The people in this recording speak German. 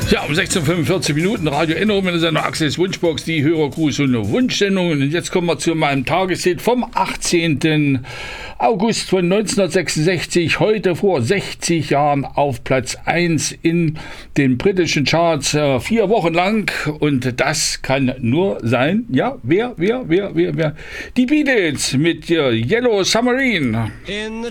Ja, um 16:45 Minuten Radio Enno mit seiner Access Wunschbox, die Hörergruß und Wunschsendung. Und jetzt kommen wir zu meinem Tageshit vom 18. August von 1966, heute vor 60 Jahren auf Platz 1 in den britischen Charts, 4 Wochen lang. Und das kann nur sein, ja, wer? Die Beatles mit Yellow Submarine.